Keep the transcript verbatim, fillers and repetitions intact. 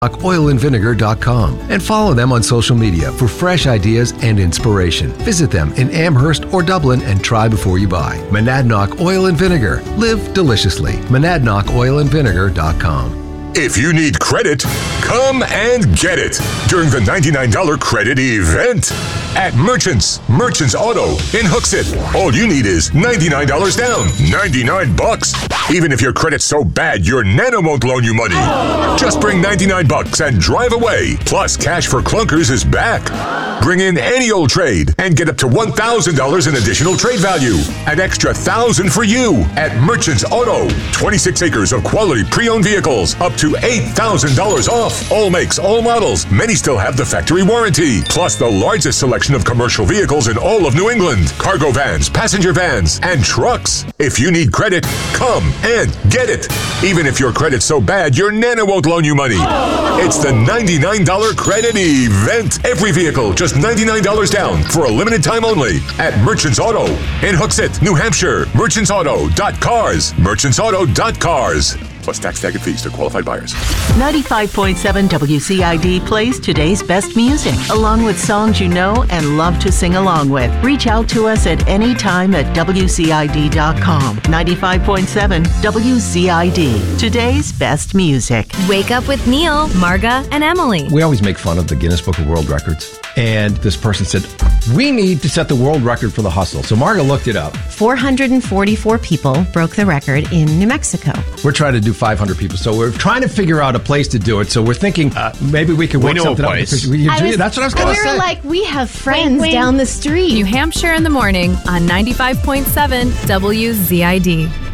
oil and vinegar dot com and follow them on social media for fresh ideas and inspiration. Visit them in Amherst or Dublin and try before you buy. Monadnock Oil and Vinegar. Live deliciously. monadnock oil and vinegar dot com. If you need credit, come and get it during the ninety-nine dollars credit event at Merchants. Merchants Auto in Hooksett. All you need is ninety-nine dollars down. ninety-nine bucks. Even if your credit's so bad, your Nana won't loan you money. Just bring ninety-nine bucks and drive away. Plus, Cash for Clunkers is back. Bring in any old trade and get up to one thousand dollars in additional trade value. An extra one thousand dollars for you at Merchants Auto. twenty-six acres of quality pre-owned vehicles. Up to eight thousand dollars off. All makes, all models. Many still have the factory warranty. Plus the largest selection of commercial vehicles in all of New England. Cargo vans, passenger vans, and trucks. If you need credit, come and get it. Even if your credit's so bad, your Nana won't loan you money. It's the ninety-nine dollars credit event. Every vehicle, just ninety-nine dollars down for a limited time only at Merchants Auto in Hooksett, New Hampshire. merchants auto dot cars. merchants auto dot cars. Plus tax, tag, and fees to qualified buyers. ninety-five point seven W C I D plays today's best music, along with songs you know and love to sing along with. Reach out to us at any time at W C I D dot com. ninety-five point seven W C I D, today's best music. Wake up with Neil, Marga, and Emily. We always make fun of the Guinness Book of World Records. And this person said, we need to set the world record for the hustle. So Marga looked it up. four hundred forty-four people broke the record in New Mexico. We're trying to do five hundred people. So we're trying to figure out a place to do it. So we're thinking uh, maybe we could work we something out. We, I was, that's what I was going to we say. were like, we have friends Wink, wink. down the street. New Hampshire in the morning on ninety-five point seven W Z I D.